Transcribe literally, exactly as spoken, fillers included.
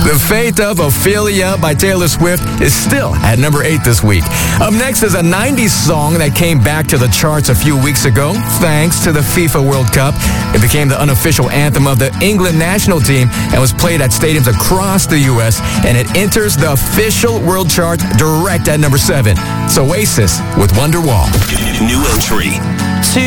The Fate of Ophelia by Taylor Swift is still at number eight this week. Up next is a nineties song that came back to the charts a few weeks ago thanks to the FIFA World Cup. It became the unofficial anthem of the England national team and was played at stadiums across the U S, and it enters the official world chart direct at number seven. It's Oasis with Wonderwall. New entry.